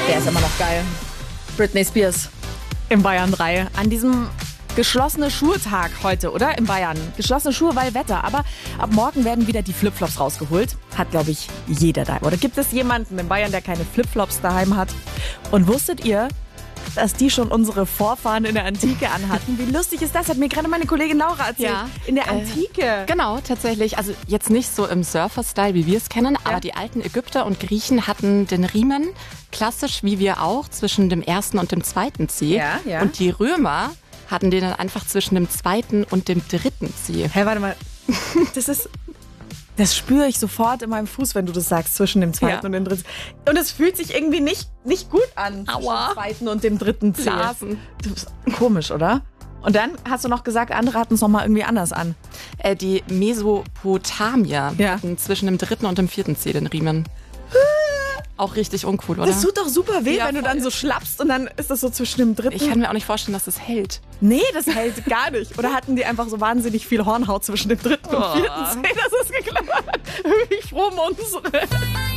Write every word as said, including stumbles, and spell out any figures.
Der ist immer noch geil. Britney Spears im Bayern drei. An diesem geschlossene Schuhe-Tag heute, oder? In Bayern. Geschlossene Schuhe, weil Wetter. Aber ab morgen werden wieder die Flipflops rausgeholt. Hat, glaube ich, jeder daheim. Oder gibt es jemanden in Bayern, der keine Flipflops daheim hat? Und wusstet ihr, dass die schon unsere Vorfahren in der Antike anhatten? Wie lustig ist das? Hat mir gerade meine Kollegin Laura erzählt. Ja, in der äh, Antike. Genau, tatsächlich. Also jetzt nicht so im Surfer-Style, wie wir es kennen, Ja. aber die alten Ägypter und Griechen hatten den Riemen, klassisch wie wir auch, zwischen dem ersten und dem zweiten Zeh. Ja, ja. Und die Römer hatten den dann einfach zwischen dem zweiten und dem dritten Zeh. Hä, warte mal. Das ist... Das spüre ich sofort in meinem Fuß, wenn du das sagst, zwischen dem zweiten Ja. und dem dritten. Und es fühlt sich irgendwie nicht, nicht gut an. Zwischen Aua. dem zweiten und dem dritten Zeh. Blasen. Das ist komisch, oder? Und dann hast du noch gesagt, andere hatten es nochmal irgendwie anders an. Äh, die Mesopotamier Ja. hatten zwischen dem dritten und dem vierten Zeh den Riemen. Auch richtig uncool, oder? Das tut doch super weh, Ja, wenn du voll. dann so schlappst und dann ist das so zwischen dem dritten. Ich kann mir auch nicht vorstellen, dass das hält. nee, das hält gar nicht. Oder hatten die einfach so wahnsinnig viel Hornhaut zwischen dem dritten und Oh. vierten Zeh, dass es geklappt hat? Ich froh um unsere.